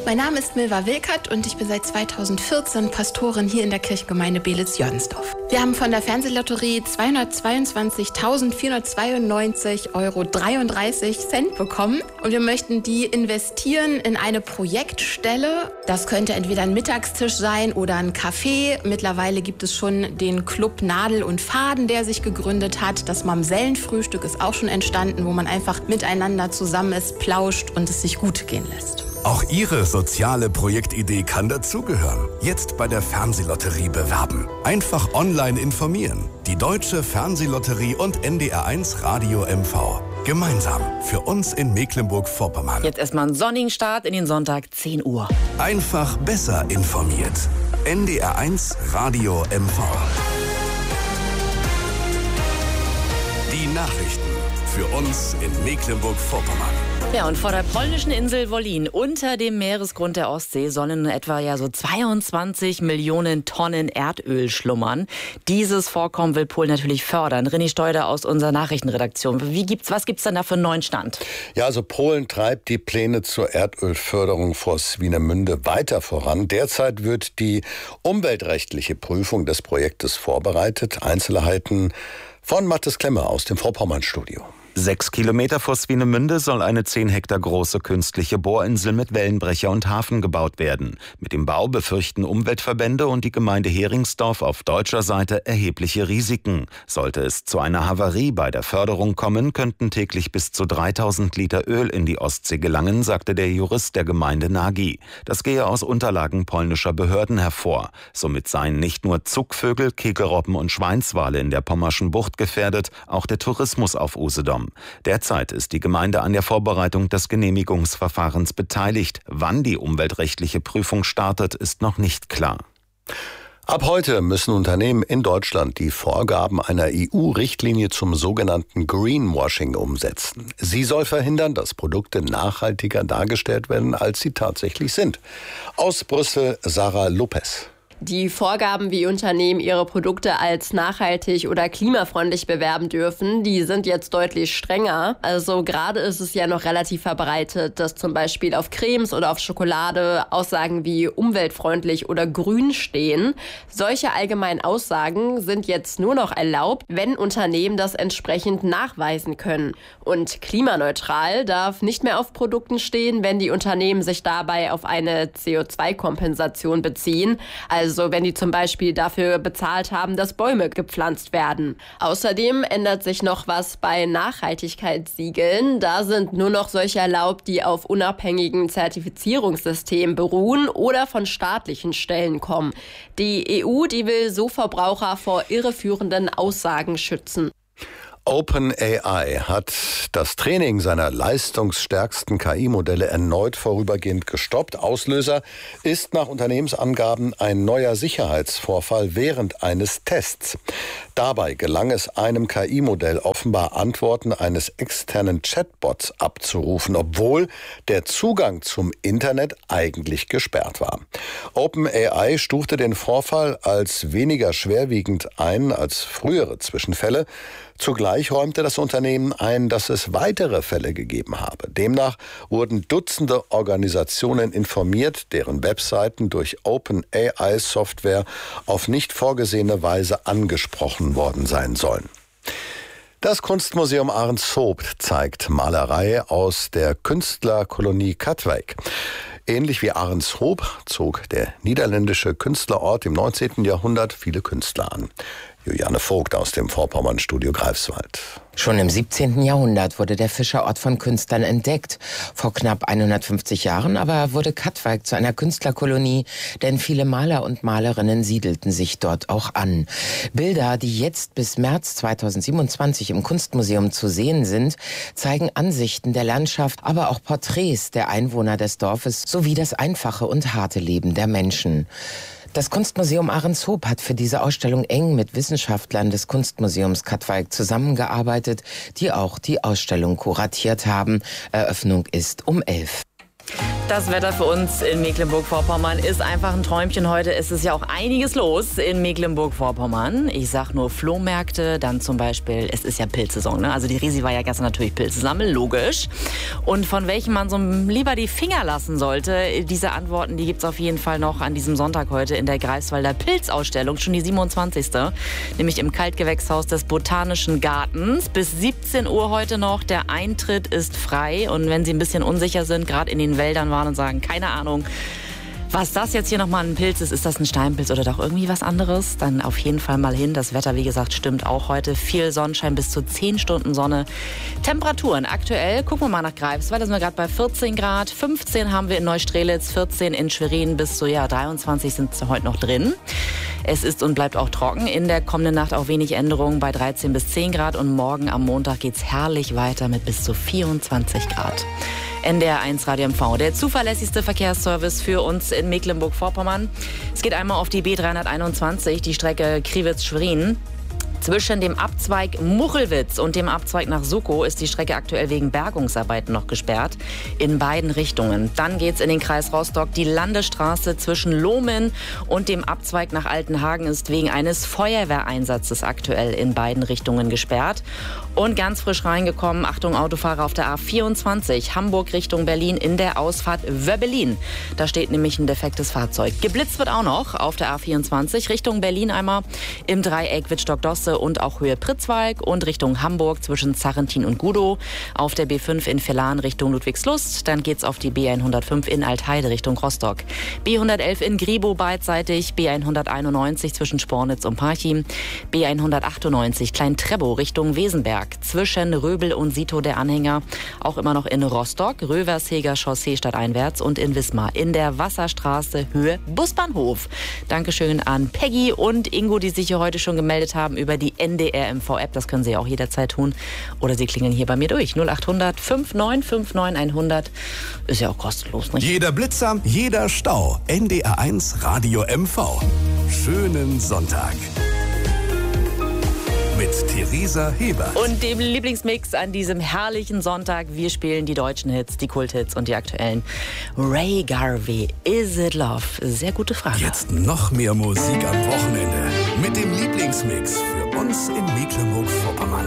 Mein Name ist Milva Wilkert und ich bin seit 2014 Pastorin hier in der Kirchgemeinde Belitz-Jörnsdorf. Wir haben von der Fernsehlotterie 222.492,33 Euro bekommen und wir möchten die investieren in eine Projektstelle. Das könnte entweder ein Mittagstisch sein oder ein Café. Mittlerweile gibt es schon den Club Nadel und Faden, der sich gegründet hat. Das Mamsellenfrühstück ist auch schon entstanden, wo man einfach miteinander zusammen ist, plauscht und es sich gut gehen lässt. Auch Ihre soziale Projektidee kann dazugehören. Jetzt bei der Fernsehlotterie bewerben. Einfach online informieren. Die Deutsche Fernsehlotterie und NDR1 Radio MV. Gemeinsam für uns in Mecklenburg-Vorpommern. Jetzt erstmal einen sonnigen Start in den Sonntag, 10 Uhr. Einfach besser informiert. NDR1 Radio MV. Die Nachrichten für uns in Mecklenburg-Vorpommern. Ja, und vor der polnischen Insel Wollin unter dem Meeresgrund der Ostsee sollen etwa so 22 Millionen Tonnen Erdöl schlummern. Dieses Vorkommen will Polen natürlich fördern. René Steuder aus unserer Nachrichtenredaktion. Was gibt's denn da für einen neuen Stand? Ja, also Polen treibt die Pläne zur Erdölförderung vor Swinemünde weiter voran. Derzeit wird die umweltrechtliche Prüfung des Projektes vorbereitet. Einzelheiten von Mathis Klemmer aus dem Vorpommern-Studio. 6 Kilometer vor Swinemünde soll eine 10 Hektar große künstliche Bohrinsel mit Wellenbrecher und Hafen gebaut werden. Mit dem Bau befürchten Umweltverbände und die Gemeinde Heringsdorf auf deutscher Seite erhebliche Risiken. Sollte es zu einer Havarie bei der Förderung kommen, könnten täglich bis zu 3000 Liter Öl in die Ostsee gelangen, sagte der Jurist der Gemeinde Nagi. Das gehe aus Unterlagen polnischer Behörden hervor. Somit seien nicht nur Zugvögel, Kegelrobben und Schweinswale in der Pommerschen Bucht gefährdet, auch der Tourismus auf Usedom. Derzeit ist die Gemeinde an der Vorbereitung des Genehmigungsverfahrens beteiligt. Wann die umweltrechtliche Prüfung startet, ist noch nicht klar. Ab heute müssen Unternehmen in Deutschland die Vorgaben einer EU-Richtlinie zum sogenannten Greenwashing umsetzen. Sie soll verhindern, dass Produkte nachhaltiger dargestellt werden, als sie tatsächlich sind. Aus Brüssel, Sarah Lopez. Die Vorgaben, wie Unternehmen ihre Produkte als nachhaltig oder klimafreundlich bewerben dürfen, die sind jetzt deutlich strenger. Also gerade ist es ja noch relativ verbreitet, dass zum Beispiel auf Cremes oder auf Schokolade Aussagen wie umweltfreundlich oder grün stehen. Solche allgemeinen Aussagen sind jetzt nur noch erlaubt, wenn Unternehmen das entsprechend nachweisen können. Und klimaneutral darf nicht mehr auf Produkten stehen, wenn die Unternehmen sich dabei auf eine CO2-Kompensation beziehen. Also wenn die zum Beispiel dafür bezahlt haben, dass Bäume gepflanzt werden. Außerdem ändert sich noch was bei Nachhaltigkeitssiegeln. Da sind nur noch solche erlaubt, die auf unabhängigen Zertifizierungssystemen beruhen oder von staatlichen Stellen kommen. Die EU, die will so Verbraucher vor irreführenden Aussagen schützen. OpenAI hat das Training seiner leistungsstärksten KI-Modelle erneut vorübergehend gestoppt. Auslöser ist nach Unternehmensangaben ein neuer Sicherheitsvorfall während eines Tests. Dabei gelang es einem KI-Modell offenbar Antworten eines externen Chatbots abzurufen, obwohl der Zugang zum Internet eigentlich gesperrt war. OpenAI stufte den Vorfall als weniger schwerwiegend ein als frühere Zwischenfälle. Zugleich räumte das Unternehmen ein, dass es weitere Fälle gegeben habe. Demnach wurden Dutzende Organisationen informiert, deren Webseiten durch OpenAI-Software auf nicht vorgesehene Weise angesprochen worden sein sollen. Das Kunstmuseum Ahrenshoop zeigt Malerei aus der Künstlerkolonie Katwijk. Ähnlich wie Ahrenshoop zog der niederländische Künstlerort im 19. Jahrhundert viele Künstler an. Juliane Vogt aus dem Vorpommern-Studio Greifswald. Schon im 17. Jahrhundert wurde der Fischerort von Künstlern entdeckt. Vor knapp 150 Jahren aber wurde Katwijk zu einer Künstlerkolonie, denn viele Maler und Malerinnen siedelten sich dort auch an. Bilder, die jetzt bis März 2027 im Kunstmuseum zu sehen sind, zeigen Ansichten der Landschaft, aber auch Porträts der Einwohner des Dorfes sowie das einfache und harte Leben der Menschen. Das Kunstmuseum Ahrenshoop hat für diese Ausstellung eng mit Wissenschaftlern des Kunstmuseums Katwijk zusammengearbeitet, die auch die Ausstellung kuratiert haben. Eröffnung ist um 11. Das Wetter für uns in Mecklenburg-Vorpommern ist einfach ein Träumchen heute. Es ist ja auch einiges los in Mecklenburg-Vorpommern. Ich sag nur Flohmärkte, dann zum Beispiel, es ist ja Pilzsaison, ne? Also die Resi war ja gestern natürlich Pilze sammeln, logisch. Und von welchen man so lieber die Finger lassen sollte, diese Antworten, die gibt's auf jeden Fall noch an diesem Sonntag heute in der Greifswalder Pilzausstellung, schon die 27. Nämlich im Kaltgewächshaus des Botanischen Gartens. Bis 17 Uhr heute noch. Der Eintritt ist frei. Und wenn Sie ein bisschen unsicher sind, gerade in den Wäldern waren und sagen, keine Ahnung, was das jetzt hier nochmal ein Pilz ist das ein Steinpilz oder doch irgendwie was anderes? Dann auf jeden Fall mal hin. Das Wetter, wie gesagt, stimmt auch heute. Viel Sonnenschein, bis zu 10 Stunden Sonne. Temperaturen aktuell, gucken wir mal nach Greifswald, da sind wir gerade bei 14 Grad. 15 haben wir in Neustrelitz, 14 in Schwerin, bis zu 23 sind heute noch drin. Es ist und bleibt auch trocken. In der kommenden Nacht auch wenig Änderungen bei 13 bis 10 Grad. Und morgen am Montag geht's herrlich weiter mit bis zu 24 Grad. NDR1 Radio MV, der zuverlässigste Verkehrsservice für uns in Mecklenburg-Vorpommern. Es geht einmal auf die B321, die Strecke Kriwitz-Schwerin. Zwischen dem Abzweig Muchelwitz und dem Abzweig nach Suckow ist die Strecke aktuell wegen Bergungsarbeiten noch gesperrt. In beiden Richtungen. Dann geht's in den Kreis Rostock. Die Landesstraße zwischen Lohmen und dem Abzweig nach Altenhagen ist wegen eines Feuerwehreinsatzes aktuell in beiden Richtungen gesperrt. Und ganz frisch reingekommen, Achtung Autofahrer auf der A24, Hamburg Richtung Berlin in der Ausfahrt Wöbbelin. Da steht nämlich ein defektes Fahrzeug. Geblitzt wird auch noch auf der A24 Richtung Berlin einmal im Dreieck Wittstock-Dosse und auch Höhe Pritzwalk und Richtung Hamburg zwischen Zarrentin und Gudow. Auf der B5 in Villan Richtung Ludwigslust. Dann geht's auf die B105 in Altheide Richtung Rostock. B111 in Gribow beidseitig. B191 zwischen Spornitz und Parchim. B198 Klein-Trebow Richtung Wesenberg. Zwischen Röbel und Sito der Anhänger. Auch immer noch in Rostock. Röversheger Chaussee stadteinwärts und in Wismar in der Wasserstraße Höhe Busbahnhof. Dankeschön an Peggy und Ingo, die sich hier heute schon gemeldet haben über die NDR MV-App. Das können Sie auch jederzeit tun. Oder Sie klingeln hier bei mir durch. 0800 5959 100. Ist ja auch kostenlos, nicht? Jeder Blitzer, jeder Stau. NDR1 Radio MV. Schönen Sonntag. Mit Theresa Hebert. Und dem Lieblingsmix an diesem herrlichen Sonntag. Wir spielen die deutschen Hits, die Kulthits und die aktuellen. Ray Garvey, Is It Love? Sehr gute Frage. Jetzt noch mehr Musik am Wochenende. Mit dem Lieblingsmix für uns in Mecklenburg-Vorpommern.